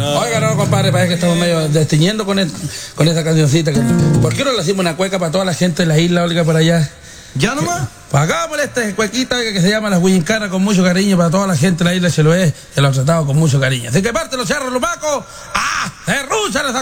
Oiga, no, compadre, parece que estamos medio destiñendo con esta cancioncita. ¿Por qué no le hacemos una cueca para toda la gente de la isla, oiga, por allá? ¿Ya nomás? Hagámosle esta cuequita, oiga, que se llama Las Huillincanas, con mucho cariño para toda la gente de la isla de Chiloé, que lo ha tratado con mucho cariño. Así que parte los charros, los macos. ¡Ah! ¡Se ruchan esa